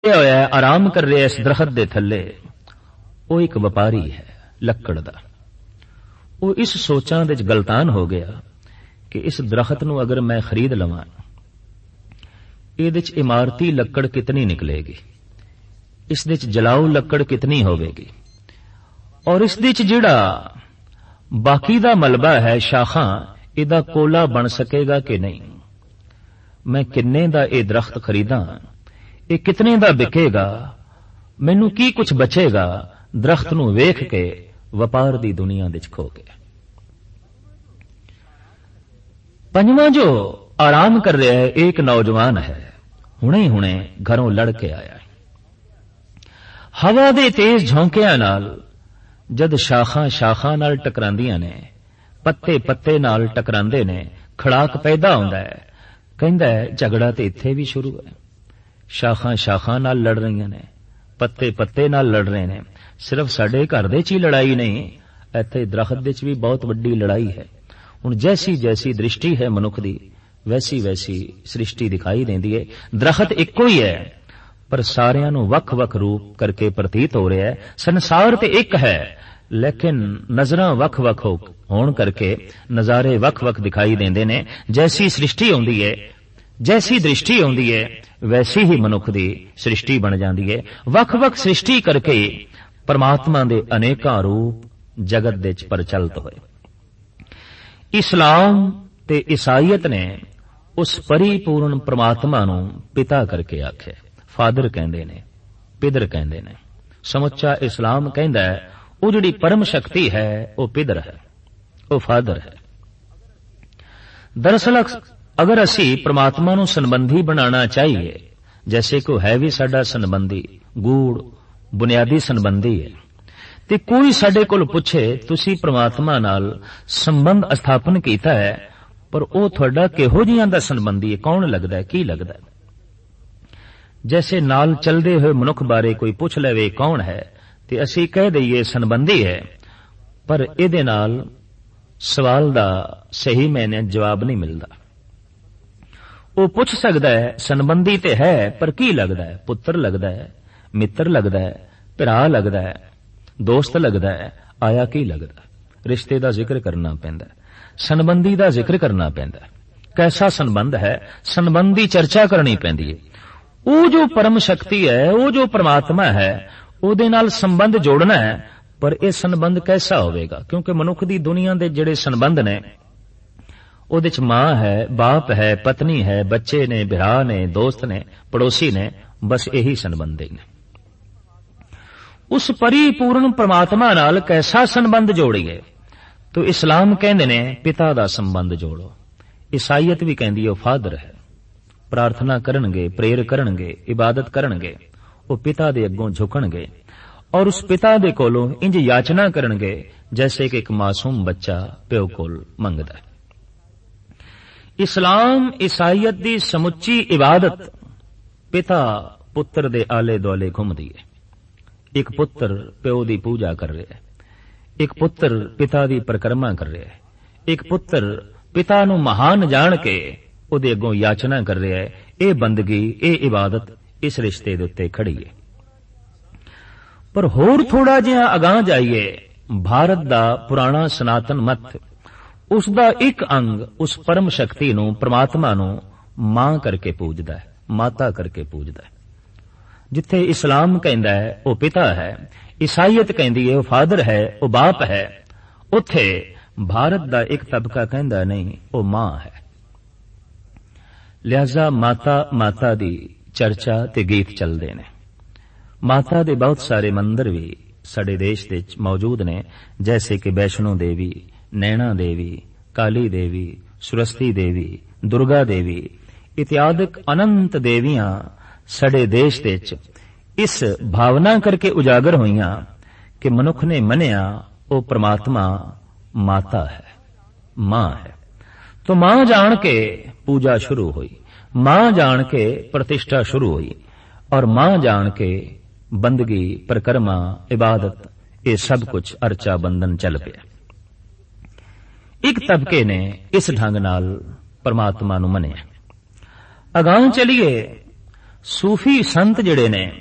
होया आराम कर रहा इस दरखत दे थले, वो एक व्यापारी है लक्कड़ दा। वो इस सोचां दे गलतान हो गया कि इस दरखत नूं अगर मैं खरीद लवां, इहदे च इमारती लक्कड़ कितनी निकलेगी, इस दे च जलाऊ लक्कड़ कितनी होवेगी, और इस दे च जिहड़ा बाकी दा मलबा है शाखां, इहदा कोला बन सकेगा कि नहीं। मैं किन्ने दा इह दरख्त खरीदां, ये कितने दा बिकेगा, मैनू की कुछ बचेगा। दरख्त नूं वेख के वपार दी दुनिया विच खो गया। पंजवां जो आराम कर रहा है, एक नौजवान है, हुणे हुणे घरों लड़ के आया। हवा दे तेज झोंकियां नाल जद शाखां शाखां नाल टकरांदियां ने, पत्ते पत्ते नाल टकरांदे ने, खड़ाक पैदा हुंदा है। कहंदा है झगड़ा ते इत्थे भी शुरू है। शाखां शाखां नाल लड़ रही ने, पत्ते पत्ते नाल लड़ रहे ने। सिर्फ साडे घर दे च ही लड़ाई नहीं, इत्थे दरखत दे च भी बहुत वड्डी लड़ाई है। हुण जैसी जैसी दृष्टि है मनुख दी, वैसी वैसी सृष्टि दिखाई देंदी है। दरखत इक्को ही है, पर सारियां नूं वख वख रूप करके प्रतीत हो रहा है। संसार ते एक है, लेकिन नजरां वख वख होण करके नजारे वख वख दिखाई देंदे ने। जैसी सृष्टि होंदी है, जैसी दृष्टि होंदी है, वैसी ही मनुख दी सृष्टि बन जाती है। वख वख सृष्टि करके परमात्मा दे अनेकां रूप जगत दे च प्रचलित होए। इस्लाम ते ईसाईयत ने उस परिपूर्ण परमात्मा नूं पिता करके आखे। फादर कहंदे ने, पिदर कहंदे ने। समुच्चा इस्लाम कहंदा है वो जिहड़ी परम शक्ति है वो पिदर है, वो फादर है। दरअसल अगर असी परमात्मा नूं संबंधी बनाना चाहिए, जैसे कोई है भी साडा संबंधी, गूढ़ बुनियादी संबंधी है, ते कोई साडे कोल पुछे तुसी परमात्मा नाल संबंध स्थापन कीता है, पर वो तुहाडा किहो जिहां दा संबंधी है, कौन लगदा है, की लगदा है। जैसे नाल चलदे हुए मनुख बारे कोई पुछ लवे कौन है, ते असी कह दईए संबंधी है, पर इहदे नाल सवाल दा सही मैने जवाब नहीं मिलदा। वो पूछ सकता है संबंधी ते है, पर की लगदा है, पुत्र लगदा है, मित्र लगदा है, भरा लगदा है, दोस्त लगदा है, आया की लगदा। रिश्ते दा जिक्र करना पैंदा, संबंधी दा जिक्र करना पैंदा। कैसा संबंध है, संबंधी चर्चा करनी पैंदी है। वो जो परम शक्ति है, वो जो परमात्मा है, ਉਹਦੇ ਨਾਲ संबंध जोड़ना है, पर यह संबंध कैसा होवेगा। क्योंकि मनुख दी दुनिया दे जिहड़े संबंध ने, ਉਹਦੇ ਚ मां है, बाप है, पत्नी है, बच्चे ने, भरा ने, दोस्त ने, पड़ोसी ने, बस यही संबंध ने। उस परिपूर्ण परमात्मा नाल कैसा संबंध जोड़िए, तो इस्लाम कहंदे ने पिता दा संबंध जोड़ो। ईसाईयत भी कहंदी है फादर है। प्रार्थना करनगे, प्रेयर करनगे, इबादत करनगे, वो पिता दे अगों झुकणगे और उस पिता दे कोलों इंज याचना करनगे जैसे कि एक मासूम बच्चा प्यो कोल मंगदा है। इस्लाम ईसाईयत दी समुच्ची इबादत पिता पुत्र दे आले दुआले घुमदी है। एक पुत्र प्यो दी पूजा कर रहा है, एक पुत्र पिता दी परिक्रमा कर रहा है, एक पुत्र पिता नूं महान जान के उहदे अगों याचना कर रहा है। ये बंदगी, ये इबादत इस रिश्ते दे उत्ते खड़ी है। पर होर थोड़ा जिहा अगां जाइए, भारत दा पुराना सनातन मत उसदा एक अंग उस परम शक्ति नूं, परमात्मा नूं मां करके पूजदा है, माता करके पूजदा है। जिथे इस्लाम कहंदा है वो पिता है, ईसाईयत कहंदी है वो फादर है, वो बाप है, उथे भारत दा एक तबका कहंदा नहीं वो मां है। लिहाजा माता माता दी चर्चा ते गीत चलदे ने। माता दे बहुत सारे मंदिर भी साडे देश दे मौजूद ने, जैसे कि वैष्णो देवी, नैना देवी, काली देवी, सुरस्ती देवी, दुर्गा देवी इत्यादिक अनंत देवियां साडे देश दे इस भावना करके उजागर होईयां कि मनुख ने मनिया वो परमात्मा माता है, मां है। तो मां जान के पूजा शुरू हुई, मां जान के प्रतिष्ठा शुरू हुई, और मां जान के बंदगी, परिक्रमा, इबादत, ये सब कुछ अर्चा बंधन चल पिया। एक तबके ने इस ढंग नाल परमात्मा नूं मनिया। अगां चलिए ਸੂਫੀ ਸੰਤ ਜਿਹੜੇ ਨੇ